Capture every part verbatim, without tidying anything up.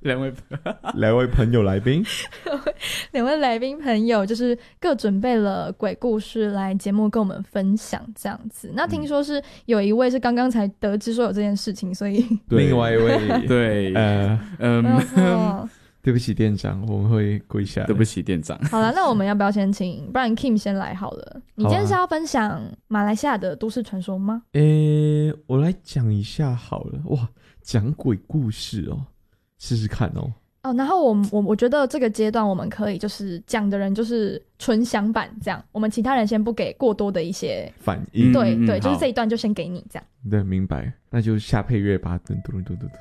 两位两位朋友来宾两位来宾朋友就是各准备了鬼故事来节目跟我们分享这样子。那听说是有一位是刚刚才得知说有这件事情，所以另外一位对呃嗯对不起店长，我们会跪下。 对不起店长。 好了，那我们要不要先请，不然 Kim 先来好了。你今天是要分享马来西亚的都市传说吗？ 诶、我来讲一下好了。哇，讲鬼故事哦，试试看哦。 哦，然后我我我觉得这个阶段我们可以就是讲的人就是纯享版这样，我们其他人先不给过多的一些反应。 对、 嗯、 对， 嗯就是这一段就先给你这样。 对，明白。那就下配乐吧，噔噔噔噔噔。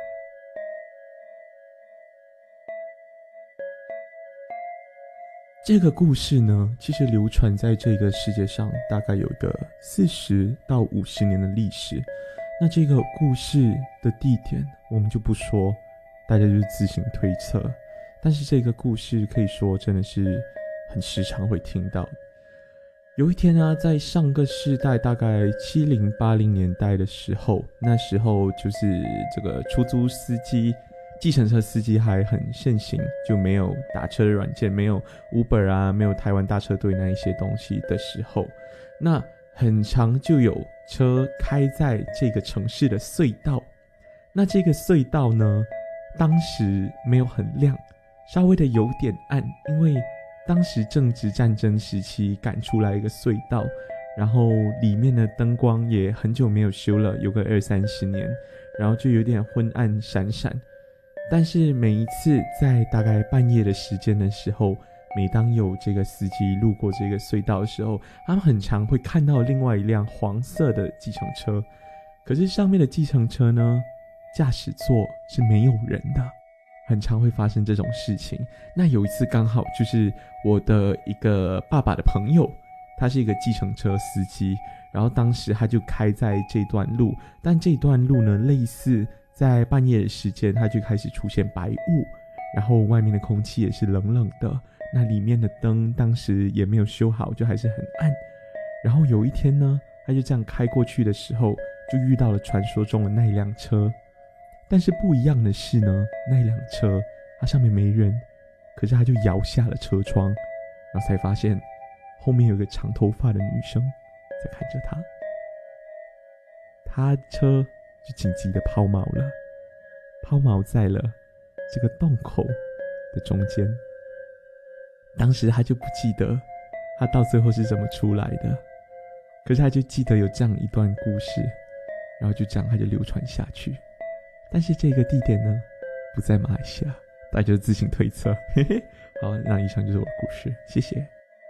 这个故事呢，其实流传在这个世界上大概有一个四十到五十年的历史。那这个故事的地点我们就不说，大家就是自行推测。但是这个故事可以说真的是很时常会听到。有一天啊，在上个世代大概七零八零年代的时候，那时候就是这个出租司机计程车司机还很盛行，就没有打车的软件，没有 Uber 啊，没有台湾大车队那一些东西的时候，那很常就有车开在这个城市的隧道。那这个隧道呢，当时没有很亮，稍微的有点暗，因为当时正值战争时期赶出来一个隧道，然后里面的灯光也很久没有修了，有个二三十年，然后就有点昏暗闪闪。但是每一次在大概半夜的时间的时候，每当有这个司机路过这个隧道的时候，他们很常会看到另外一辆黄色的计程车，可是上面的计程车呢，驾驶座是没有人的，很常会发生这种事情。那有一次刚好就是我的一个爸爸的朋友，他是一个计程车司机，然后当时他就开在这段路，但这段路呢，类似在半夜的时间，它就开始出现白雾，然后外面的空气也是冷冷的，那里面的灯当时也没有修好，就还是很暗。然后有一天呢，他就这样开过去的时候，就遇到了传说中的那一辆车。但是不一样的是呢，那一辆车它上面没人，可是他就摇下了车窗，然后才发现后面有个长头发的女生在看着他。他车就紧急的抛锚了，抛锚在了这个洞口的中间。当时他就不记得他到最后是怎么出来的，可是他就记得有这样一段故事，然后就这样他就流传下去。但是这个地点呢，不在马来西亚，大家就自行推测。嘿嘿，好，那以上就是我的故事，谢谢。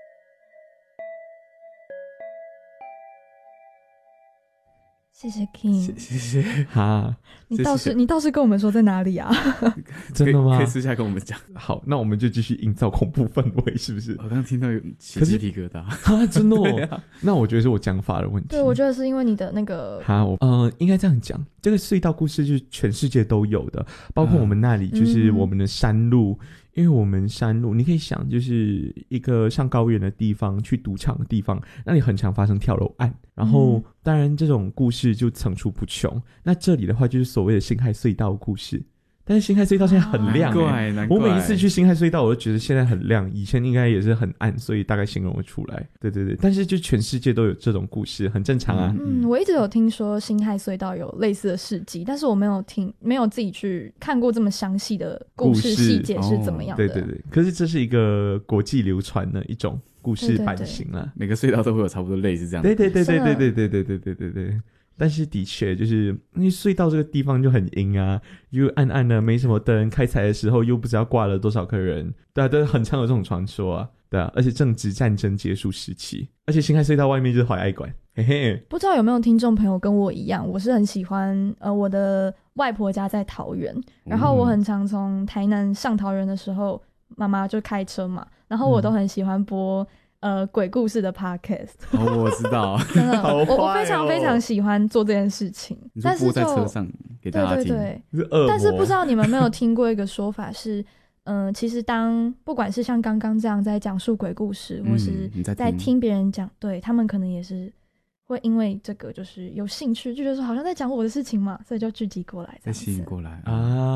谢谢 King， 谢谢哈， 你倒是你倒是跟我们说在哪里啊？ 真的吗？ 可以私下跟我们讲。 好，那我们就继续营造恐怖氛围，是不是？ 我刚刚听到有起鸡皮疙瘩啊，真的哦、啊。那我觉得是我讲法的问题。 对，我觉得是因为你的那个。 哈，我呃，应该这样讲，这个隧道故事就是全世界都有的，包括我们那里，就是我们的山路。嗯，因为我们山路，你可以想，就是一个上高原的地方，去赌场的地方，那里很常发生跳楼案。然后，当然这种故事就层出不穷。那这里的话，就是所谓的辛亥隧道故事。但是辛亥隧道现在很亮、欸， 难怪难怪。 我每一次去辛亥隧道，我都觉得现在很亮，以前应该也是很暗，所以大概形容得出来。对对对，但是就全世界都有这种故事，很正常啊。 嗯，我一直有听说辛亥隧道有类似的事迹，但是我没有听，没有自己去看过这么详细的故事细节是怎么样的、哦。 对对对，可是这是一个国际流传的一种故事版型了。 每个隧道都会有差不多类似这样的。 对对对对对对对对对对对对。但是的确就是因为隧道这个地方就很阴啊，就暗暗的没什么灯，开采的时候又不知道挂了多少个人，对啊，都很常有这种传说啊，对啊，而且正值战争结束时期，而且辛亥隧道外面就是怀爱馆，嘿嘿。 不知道有没有听众朋友跟我一样，我是很喜欢呃我的外婆家在桃园，然后我很常从台南上桃园的时候，妈妈就开车嘛，然后我都很喜欢播、嗯呃，鬼故事的 podcast。 哦，我知道。 真的、 哦、 我, 我非常非常喜欢做这件事情。 你说播在车上给大家听。 对对对，但是不知道你们有没有听过一个说法是嗯、呃，其实当不管是像刚刚这样在讲述鬼故事、嗯、或是在听别人讲，对，他们可能也是会因为这个就是有兴趣，就觉得说好像在讲我的事情嘛，所以就聚集过来， 再吸引过来啊。